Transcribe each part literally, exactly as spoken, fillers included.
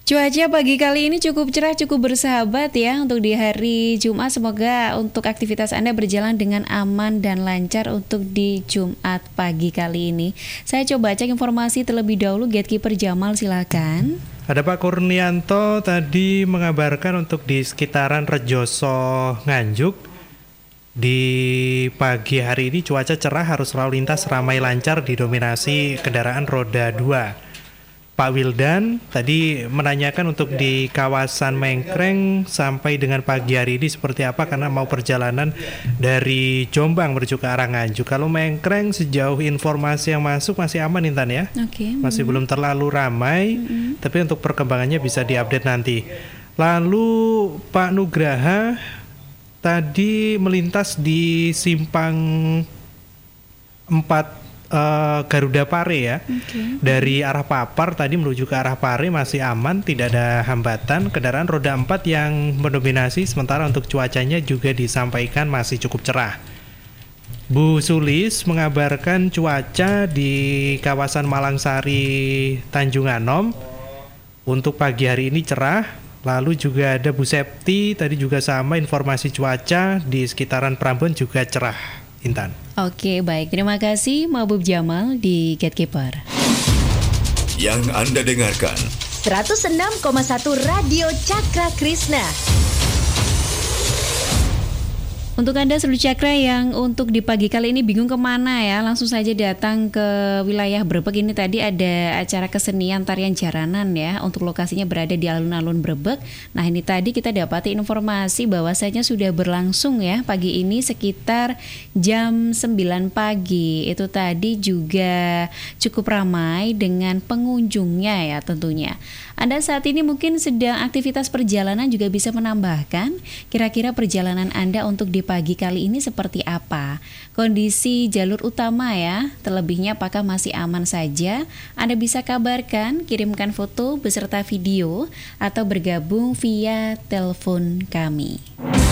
Cuaca pagi kali ini cukup cerah, cukup bersahabat ya untuk di hari Jumat. Semoga untuk aktivitas Anda berjalan dengan aman dan lancar untuk di Jumat pagi kali ini. Saya coba cek informasi terlebih dahulu. Gatekeeper Jamal, silakan. Ada Pak Kurnianto tadi mengabarkan untuk di sekitaran Rejoso Nganjuk. Di pagi hari ini cuaca cerah, harus lalu lintas ramai lancar didominasi kendaraan roda dua. Pak Wildan tadi menanyakan untuk di kawasan Mengkreng sampai dengan pagi hari ini seperti apa, karena mau perjalanan dari Jombang menuju ke arah Nganjuk. Kalau Mengkreng sejauh informasi yang masuk masih aman, Intan ya. Okay. Masih mm-hmm. belum terlalu ramai, mm-hmm. tapi untuk perkembangannya bisa diupdate nanti. Lalu Pak Nugraha tadi melintas di simpang empat Uh, Garuda Pare ya, okay. Dari arah Papar tadi menuju ke arah Pare masih aman, tidak ada hambatan. Kendaraan roda empat yang mendominasi, sementara untuk cuacanya juga disampaikan masih cukup cerah. Bu Sulis mengabarkan cuaca di kawasan Malangsari Tanjung Anom untuk pagi hari ini cerah. Lalu juga ada Bu Septi tadi juga sama informasi cuaca di sekitaran Prambon juga cerah, Intan. Oke, baik. Terima kasih Mahbub Jamal di Gatekeeper. Yang Anda dengarkan seratus enam koma satu Radio Cakra Krishna. Untuk Anda seluruh Cakra yang untuk di pagi kali ini bingung kemana ya, langsung saja datang ke wilayah Brebek. Ini tadi ada acara kesenian tarian jaranan ya, untuk lokasinya berada di alun-alun Brebek. Nah ini tadi kita dapati informasi bahwasanya sudah berlangsung ya pagi ini sekitar jam sembilan pagi. Itu tadi juga cukup ramai dengan pengunjungnya ya tentunya. Anda saat ini mungkin sedang aktivitas perjalanan juga bisa menambahkan kira-kira perjalanan Anda untuk di pagi kali ini seperti apa. Kondisi jalur utama ya, terlebihnya apakah masih aman saja? Anda bisa kabarkan, kirimkan foto beserta video atau bergabung via telepon kami.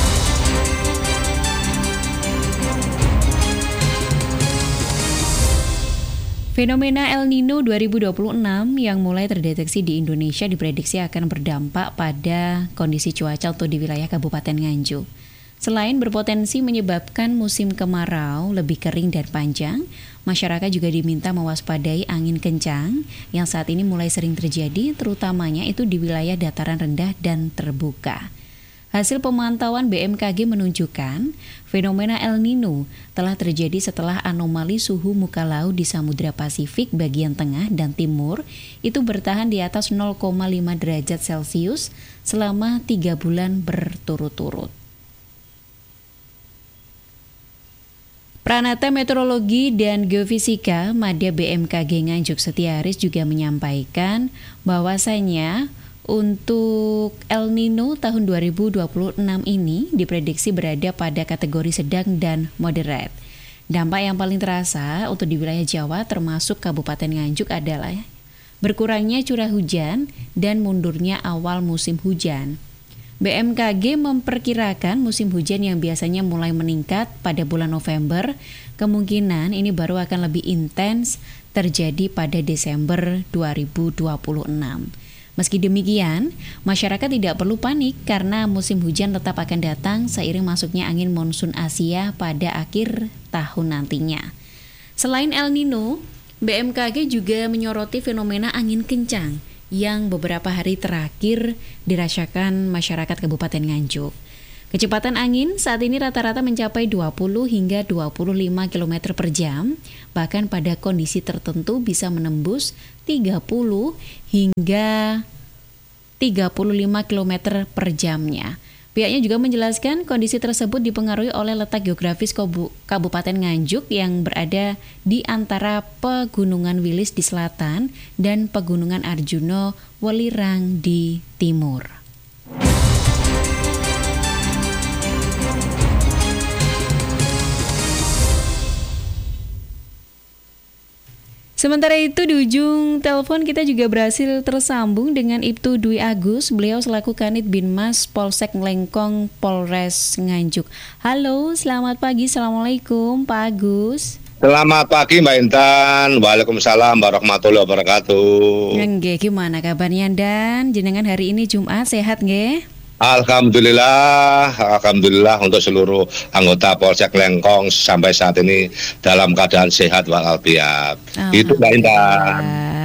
Fenomena El Nino dua ribu dua puluh enam yang mulai terdeteksi di Indonesia diprediksi akan berdampak pada kondisi cuaca untuk di wilayah Kabupaten Nganjuk. Selain berpotensi menyebabkan musim kemarau lebih kering dan panjang, masyarakat juga diminta mewaspadai angin kencang yang saat ini mulai sering terjadi, terutamanya itu di wilayah dataran rendah dan terbuka. Hasil pemantauan B M K G menunjukkan fenomena El Nino telah terjadi setelah anomali suhu muka laut di Samudra Pasifik bagian tengah dan timur itu bertahan di atas nol koma lima derajat Celcius selama tiga bulan berturut-turut. Pranata Meteorologi dan Geofisika Madya B M K G Nganjuk Setiaris juga menyampaikan bahwasanya untuk El Nino tahun dua ribu dua puluh enam ini diprediksi berada pada kategori sedang dan moderat. Dampak yang paling terasa untuk di wilayah Jawa termasuk Kabupaten Nganjuk adalah berkurangnya curah hujan dan mundurnya awal musim hujan. B M K G memperkirakan musim hujan yang biasanya mulai meningkat pada bulan November, kemungkinan ini baru akan lebih intens terjadi pada Desember dua ribu dua puluh enam. Meski demikian, masyarakat tidak perlu panik karena musim hujan tetap akan datang seiring masuknya angin monsun Asia pada akhir tahun nantinya. Selain El Nino, B M K G juga menyoroti fenomena angin kencang yang beberapa hari terakhir dirasakan masyarakat Kabupaten Nganjuk. Kecepatan angin saat ini rata-rata mencapai dua puluh hingga dua puluh lima kilometer per jam, bahkan pada kondisi tertentu bisa menembus tiga puluh hingga tiga puluh lima kilometer per jamnya. Pihaknya juga menjelaskan kondisi tersebut dipengaruhi oleh letak geografis Kabupaten Nganjuk yang berada di antara Pegunungan Wilis di selatan dan Pegunungan Arjuno Welirang di timur. Sementara itu di ujung telepon kita juga berhasil tersambung dengan Ibtu Dwi Agus, beliau selaku Kanit Binmas Polsek Lengkong Polres Nganjuk. Halo, selamat pagi, Assalamualaikum Pak Agus. Selamat pagi Mbak Intan. Waalaikumsalam warahmatullahi wabarakatuh. Nggih, gimana kabarnya Dan? Jenengan hari ini Jumat sehat nggih? Alhamdulillah, Alhamdulillah untuk seluruh anggota Polsek Lengkong sampai saat ini dalam keadaan sehat walafiat. Itu Mbak Intan.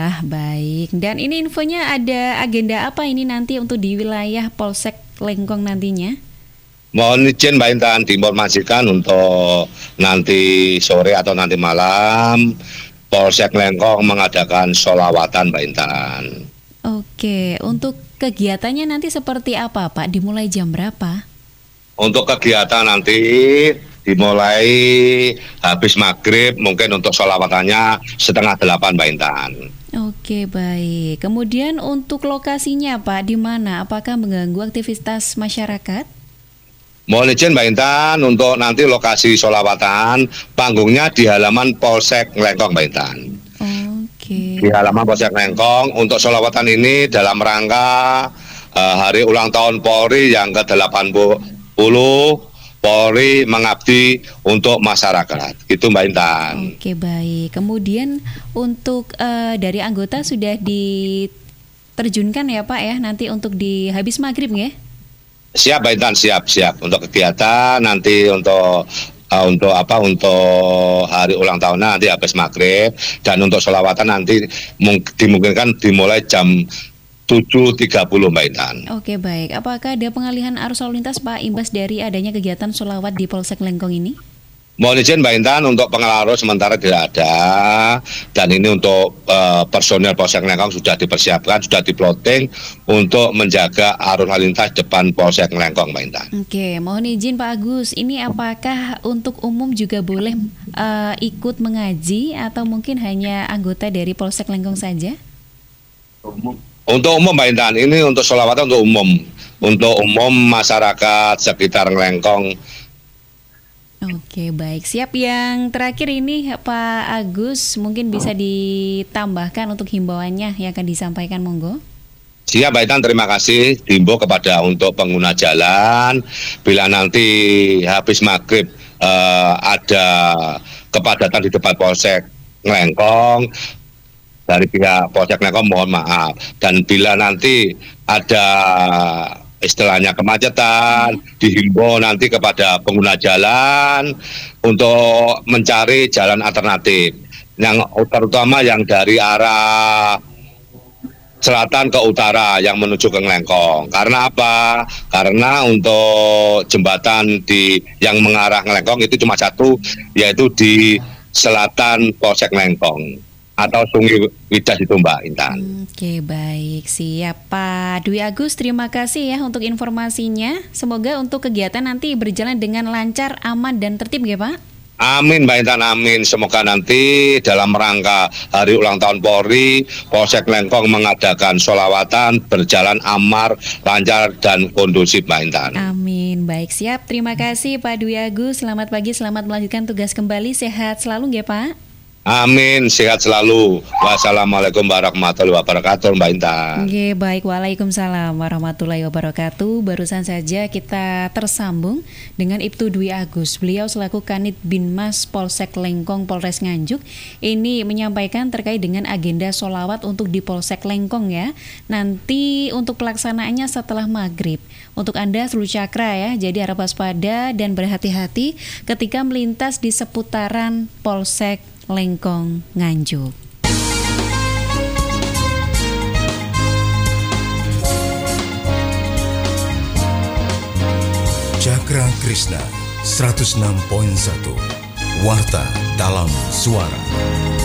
Baik. Dan ini infonya ada agenda apa ini nanti untuk di wilayah Polsek Lengkong nantinya? Mohon izin Mbak Intan diinformasikan untuk nanti sore atau nanti malam Polsek Lengkong mengadakan sholawatan Mbak Intan. Oke, untuk kegiatannya nanti seperti apa Pak? Dimulai jam berapa? Untuk kegiatan nanti dimulai habis maghrib, mungkin untuk sholawatannya setengah delapan Mbak Intan. Oke, baik. Kemudian untuk lokasinya Pak, di mana? Apakah mengganggu aktivitas masyarakat? Mohon izin Mbak Intan untuk nanti lokasi sholawatan panggungnya di halaman Polsek Lengkong Mbak Intan. Oke. Di halaman Polsek Lengkong untuk sholawatan ini dalam rangka uh, hari ulang tahun Polri yang ke delapan puluh, Polri mengabdi untuk masyarakat. Itu Mbak Intan. Oke, baik. Kemudian untuk uh, dari anggota sudah diterjunkan ya Pak ya nanti untuk di habis maghrib ya? Siap Mbak Intan, siap siap untuk kegiatan nanti untuk uh, untuk apa untuk hari ulang tahunnya nanti habis maghrib, dan untuk sholawatan nanti mung- dimungkinkan dimulai jam tujuh tiga puluh Mbak Intan. Oke, baik. Apakah ada pengalihan arus lalu lintas Pak imbas dari adanya kegiatan sholawat di Polsek Lengkong ini? Mohon izin Mbak Intan untuk pengalihan arus sementara tidak ada, dan ini untuk uh, personel Polsek Lengkong sudah dipersiapkan, sudah diploting untuk menjaga arus lalu lintas depan Polsek Lengkong Mbak Intan. Oke, mohon izin Pak Agus, ini apakah untuk umum juga boleh uh, ikut mengaji atau mungkin hanya anggota dari Polsek Lengkong saja? Untuk umum Mbak Intan, ini untuk sholawatan untuk umum, untuk umum masyarakat sekitar Lengkong. Oke, baik. Siap. Yang terakhir ini Pak Agus mungkin bisa ditambahkan untuk himbauannya yang akan disampaikan, monggo. Siap Mbak Intan, terima kasih. Dihimbau kepada untuk pengguna jalan, bila nanti habis maghrib eh, ada kepadatan di depan Polsek Lengkong, dari pihak Polsek Lengkong mohon maaf. Dan bila nanti ada istilahnya kemacetan, dihimbau nanti kepada pengguna jalan untuk mencari jalan alternatif, yang terutama yang dari arah selatan ke utara yang menuju ke Lengkong. Karena apa? Karena untuk jembatan di yang mengarah ke Lengkong itu cuma satu, yaitu di selatan Polsek Lengkong atau Sungai Widas itu Mbak Intan. Oke, baik. Siap Pak Dwi Agus, terima kasih ya untuk informasinya. Semoga untuk kegiatan nanti berjalan dengan lancar, aman, dan tertib ya Pak. Amin Mbak Intan, amin. Semoga nanti dalam rangka hari ulang tahun Polri, Polsek Lengkong mengadakan sholawatan berjalan aman, lancar, dan kondusif Mbak Intan. Amin. Baik, siap. Terima kasih Pak Dwi Agus. Selamat pagi, selamat melanjutkan tugas kembali. Sehat selalu ya Pak. Amin, sehat selalu. Wassalamualaikum warahmatullahi wabarakatuh Mbak Intan. Oke, baik. Waalaikumsalam warahmatullahi wabarakatuh. Barusan saja kita tersambung dengan Ibtu Dwi Agus. Beliau selaku Kanit Binmas Polsek Lengkong Polres Nganjuk ini menyampaikan terkait dengan agenda sholawat untuk di Polsek Lengkong ya. Nanti untuk pelaksanaannya setelah maghrib. Untuk Anda seluruh cakra ya, jadi harap waspada dan berhati-hati ketika melintas di seputaran Polsek Lengkong Nganjuk. Cakra Krishna seratus enam koma satu Warta dalam Suara.